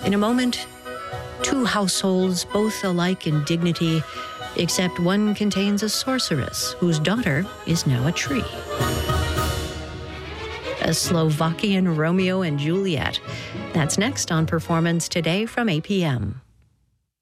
In a moment, two households, both alike in dignity, except one contains a sorceress whose daughter is now a tree. A Slovakian Romeo and Juliet. That's next on Performance Today from 8 p.m.